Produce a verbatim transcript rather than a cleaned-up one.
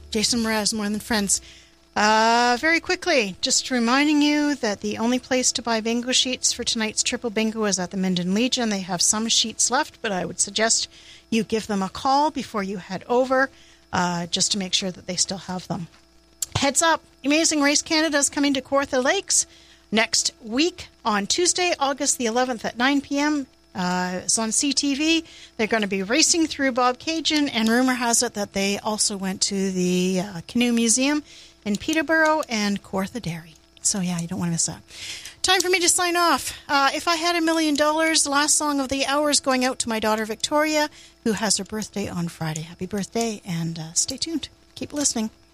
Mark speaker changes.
Speaker 1: Jason Mraz, More Than Friends. Uh, very quickly, just reminding you that the only place to buy bingo sheets for tonight's triple bingo is at the Minden Legion. They have some sheets left, but I would suggest you give them a call before you head over, uh, just to make sure that they still have them. Heads up, Amazing Race Canada is coming to Kawartha Lakes next week on Tuesday, August the eleventh at nine p.m. Uh, it's on C T V. They're going to be racing through Bobcaygeon, and rumor has it that they also went to the uh, Canoe Museum in Peterborough and Kawartha Dairy. So, yeah, you don't want to miss that. Time for me to sign off. Uh, if I had a million dollars, the last song of the hour is going out to my daughter Victoria, who has her birthday on Friday. Happy birthday, and uh, stay tuned. Keep listening.